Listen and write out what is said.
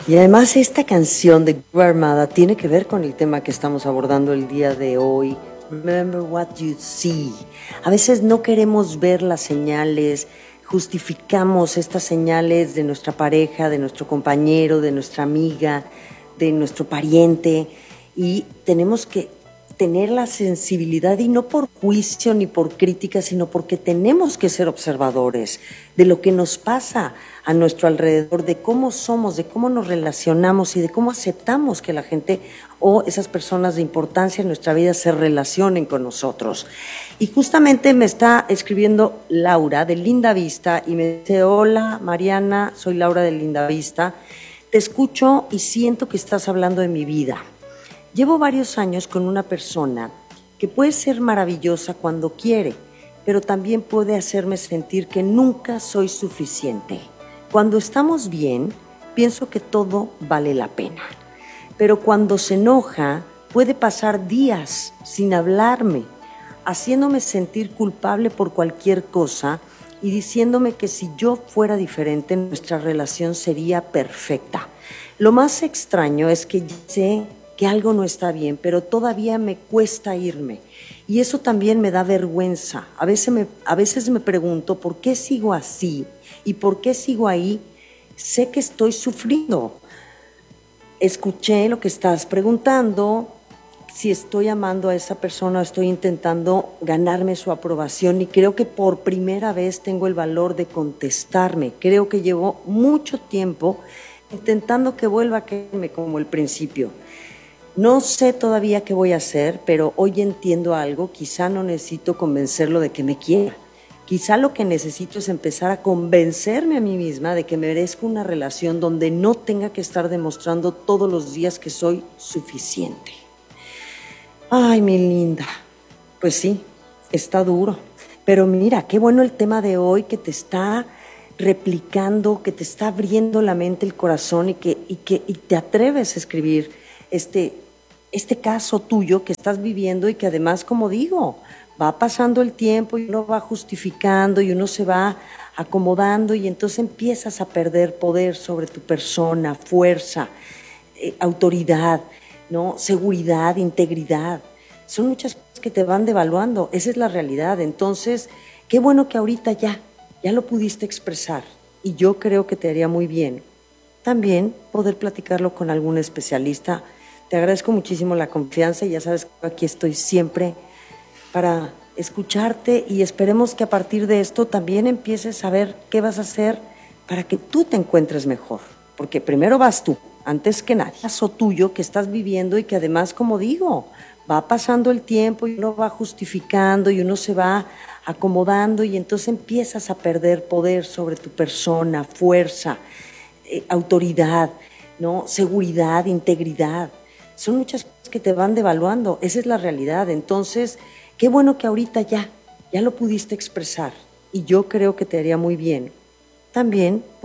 Y además esta canción de Grupo Armada tiene que ver con el tema que estamos abordando el día de hoy. Remember what you see. A veces no queremos ver las señales, justificamos estas señales de nuestra pareja, de nuestro compañero, de nuestra amiga, de nuestro pariente, y tenemos que tener la sensibilidad, y no por juicio ni por crítica, sino porque tenemos que ser observadores de lo que nos pasa a nuestro alrededor, de cómo somos, de cómo nos relacionamos y de cómo aceptamos que la gente o esas personas de importancia en nuestra vida se relacionen con nosotros. Y justamente me está escribiendo Laura de Linda Vista y me dice: hola Mariana, soy Laura de Linda Vista, te escucho y siento que estás hablando de mi vida. Llevo varios años con una persona que puede ser maravillosa cuando quiere, pero también puede hacerme sentir que nunca soy suficiente. Cuando estamos bien, pienso que todo vale la pena, pero cuando se enoja, puede pasar días sin hablarme, haciéndome sentir culpable por cualquier cosa y diciéndome que si yo fuera diferente, nuestra relación sería perfecta. Lo más extraño es que sé que algo no está bien, pero todavía me cuesta irme. Y eso también me da vergüenza. A veces me pregunto por qué sigo así y por qué sigo ahí. Sé que estoy sufriendo. Escuché lo que estás preguntando, si estoy amando a esa persona, estoy intentando ganarme su aprobación, y creo que por primera vez tengo el valor de contestarme. Creo que llevo mucho tiempo intentando que vuelva a quererme como el principio. No sé todavía qué voy a hacer, pero hoy entiendo algo. Quizá no necesito convencerlo de que me quiera. Quizá lo que necesito es empezar a convencerme a mí misma de que merezco una relación donde no tenga que estar demostrando todos los días que soy suficiente. Ay, mi linda, pues sí, está duro. Pero mira, qué bueno el tema de hoy, que te está replicando, que te está abriendo la mente, el corazón, y te atreves a escribir este caso tuyo que estás viviendo, y que además, como digo, va pasando el tiempo y uno va justificando y uno se va acomodando, y entonces empiezas a perder poder sobre tu persona, fuerza, autoridad, ¿no? Seguridad, integridad. Son muchas cosas que te van devaluando, esa es la realidad. Entonces, qué bueno que ahorita ya lo pudiste expresar, y yo creo que te haría muy bien también poder platicarlo con algún especialista. Te agradezco muchísimo la confianza, y ya sabes que aquí estoy siempre para escucharte, y esperemos que a partir de esto también empieces a ver qué vas a hacer para que tú te encuentres mejor, porque primero vas tú, antes que nadie. Caso tuyo que estás viviendo, y que además, como digo, va pasando el tiempo y uno va justificando y uno se va acomodando, y entonces empiezas a perder poder sobre tu persona, fuerza, autoridad, ¿no? Seguridad, integridad. Son muchas cosas que te van devaluando, esa es la realidad. Entonces, qué bueno que ahorita ya lo pudiste expresar, y yo creo que te haría muy bien también